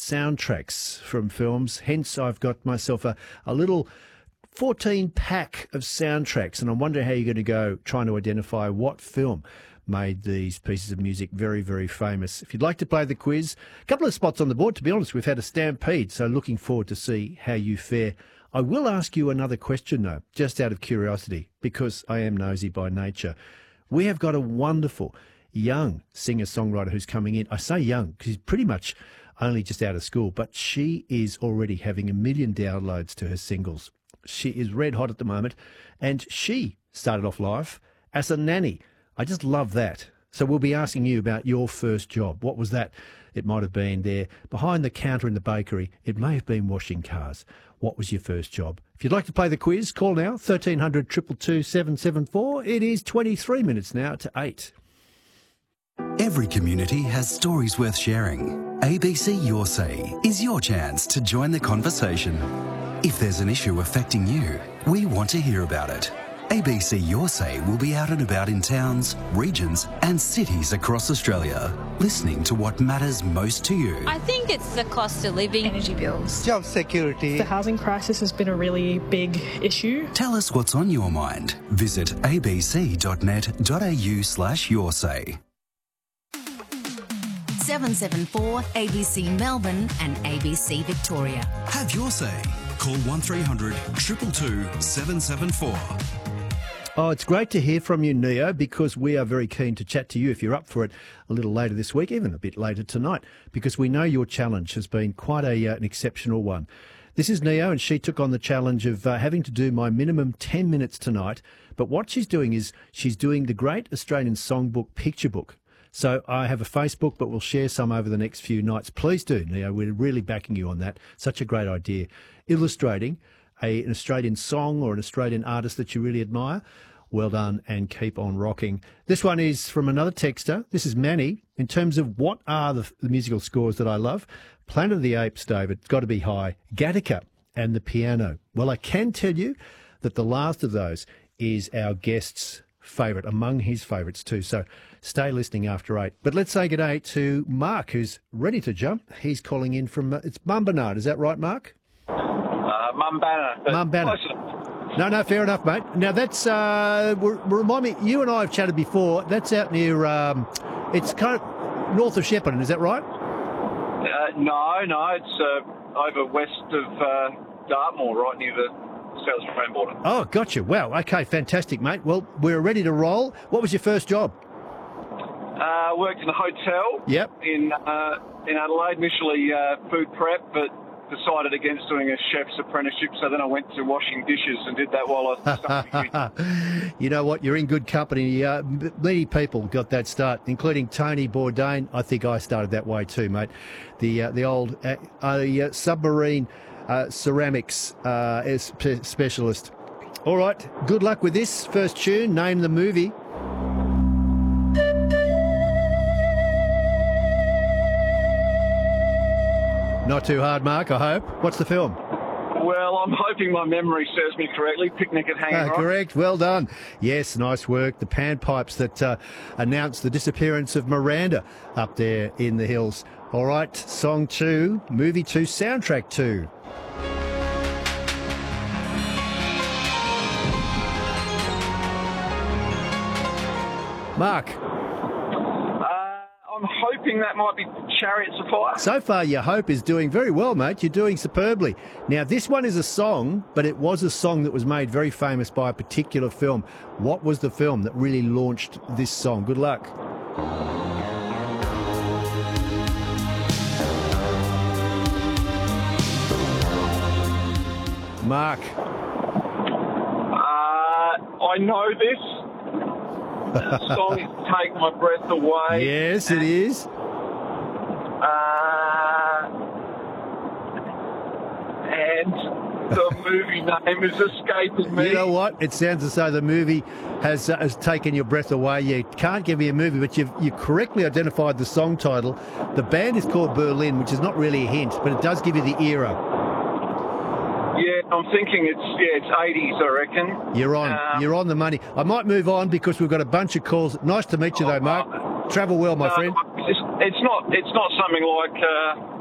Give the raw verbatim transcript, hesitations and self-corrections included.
soundtracks from films. Hence, I've got myself a, a little fourteen pack of soundtracks, and I'm wondering how you're going to go trying to identify what film made these pieces of music very, very famous. If you'd like to play the quiz, a couple of spots on the board. To be honest, we've had a stampede, so looking forward to see how you fare. I will ask you another question, though, just out of curiosity, because I am nosy by nature. We have got a wonderful young singer-songwriter who's coming in. I say young because he's pretty much only just out of school, but she is already having a million downloads to her singles. She is red hot at the moment, and she started off life as a nanny. I just love that. So we'll be asking you about your first job. What was that? It might have been there behind the counter in the bakery. It may have been washing cars. What was your first job? If you'd like to play the quiz, call now, thirteen hundred, two two two, seven seven four. It is twenty-three minutes now to eight. Every community has stories worth sharing. A B C Your Say is your chance to join the conversation. If there's an issue affecting you, we want to hear about it. A B C Your Say will be out and about in towns, regions and cities across Australia, listening to what matters most to you. I think it's the cost of living. Energy bills. Job security. The housing crisis has been a really big issue. Tell us what's on your mind. Visit abc.net.au slash your say. seven seven four A B C Melbourne and A B C Victoria. Have your say. Call one three hundred, two two two, seven seven four. Oh, it's great to hear from you, Neo, because we are very keen to chat to you if you're up for it a little later this week, even a bit later tonight, because we know your challenge has been quite a uh, an exceptional one. This is Neo, and she took on the challenge of uh, having to do my minimum ten minutes tonight. But what she's doing is she's doing the Great Australian Songbook Picture Book. So I have a Facebook, but we'll share some over the next few nights. Please do, Neo. We're really backing you on that. Such a great idea. Illustrating a, an Australian song or an Australian artist that you really admire. Well done, and keep on rocking. This one is from another texter. This is Manny. In terms of what are the, the musical scores that I love, Planet of the Apes, David, it's got to be high. Gattaca and The Piano. Well, I can tell you that the last of those is our guest's favourite, among his favourites too. So stay listening after eight. But let's say good day to Mark, who's ready to jump. He's calling in from, uh, it's Mumbanard. Is that right, Mark? Uh, Mumbanner. Mumbanner. No, no, fair enough, mate. Now, that's, uh, remind me, you and I have chatted before. That's out near, um, it's kind of north of Shepparton, is that right? Uh, no, no, it's uh, over west of uh, Dartmoor, right near the South Australian border. Oh, gotcha. Wow. Okay, fantastic, mate. Well, we're ready to roll. What was your first job? Uh, worked in a hotel. Yep. In uh, in Adelaide, initially uh, food prep, but decided against doing a chef's apprenticeship, so then I went to washing dishes and did that while I was studying. You know what? You're in good company. Uh, many people got that start, including Tony Bourdain. I think I started that way too, mate. The uh, the old uh, uh, submarine uh, ceramics uh, specialist. All right, good luck with this first tune. Name the movie. Not too hard, Mark, I hope. What's the film? Well, I'm hoping my memory serves me correctly. Picnic at Hanging uh, Rock. Correct, well done. Yes, nice work. The panpipes that uh, announced the disappearance of Miranda up there in the hills. All right, song two, movie two, soundtrack two. Mark. I'm hoping that might be Chariots of Fire. So far, your hope is doing very well, mate. You're doing superbly. Now, this one is a song, but it was a song that was made very famous by a particular film. What was the film that really launched this song? Good luck. Mark. Uh, I know this. The song is Take My Breath Away. Yes, it is. Uh, and the movie name is escaping me. You know what? It sounds as though the movie has uh, has taken your breath away. You can't give me a movie, but you've you correctly identified the song title. The band is called Berlin, which is not really a hint, but it does give you the era. Yeah, I'm thinking it's yeah, it's eighties, I reckon. You're on. Um, You're on the money. I might move on because we've got a bunch of calls. Nice to meet you, though, Mark. Travel well, my no, friend. It's, it's not. It's not something like. Uh,